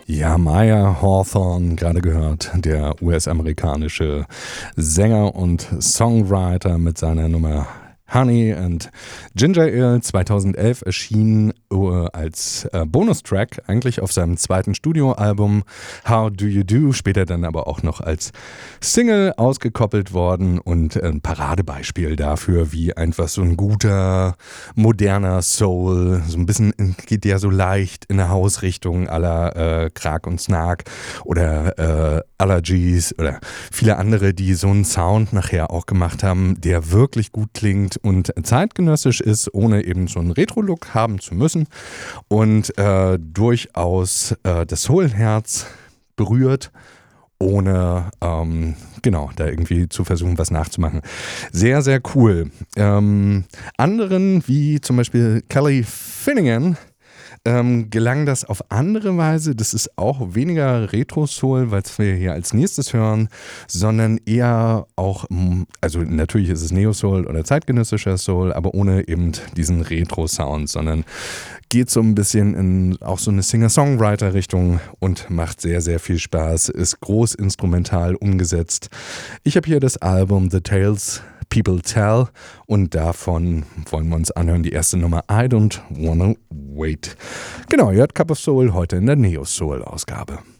Ja, Maya Hawthorne, gerade gehört, der US-amerikanische Sänger und Songwriter mit seiner Nummer Honey and Ginger Ale 2011 erschien als Bonustrack eigentlich auf seinem zweiten Studioalbum How Do You Do, später dann aber auch noch als Single ausgekoppelt worden und ein Paradebeispiel dafür, wie einfach so ein guter, moderner Soul, so ein bisschen geht der so leicht in eine Hausrichtung à la Krag und Snark oder Allergies oder viele andere, die so einen Sound nachher auch gemacht haben, der wirklich gut klingt und zeitgenössisch ist, ohne eben so einen Retro-Look haben zu müssen und durchaus das Soul-Herz berührt, ohne da irgendwie zu versuchen, was nachzumachen. Sehr, sehr cool. Anderen, wie zum Beispiel Kelly Finnegan, gelang das auf andere Weise. Das ist auch weniger Retro-Soul, was wir hier als nächstes hören, sondern eher auch, also natürlich ist es Neo-Soul oder zeitgenössischer Soul, aber ohne eben diesen Retro-Sound, sondern geht so ein bisschen in auch so eine Singer-Songwriter-Richtung und macht sehr, sehr viel Spaß, ist groß instrumental umgesetzt. Ich habe hier das Album The Tales People Tell und davon wollen wir uns anhören die erste Nummer I Don't Wanna Wait. Genau, ihr hört Cup of Soul heute in der Neo-Soul-Ausgabe.